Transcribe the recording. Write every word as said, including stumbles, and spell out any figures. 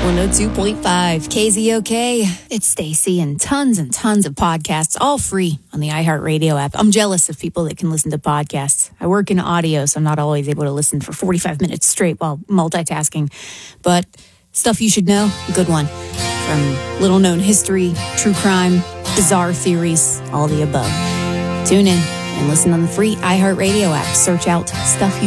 one oh two point five K Z O K. It's Stacy, and tons and tons of podcasts, all free on the iHeartRadio app. I'm jealous of people that can listen to podcasts. I work in audio, so I'm not always able to listen for forty-five minutes straight while multitasking. But stuff you should know, a good one. From little-known history, true crime, bizarre theories, all the above. Tune in and listen on the free iHeartRadio app. Search out Stuff You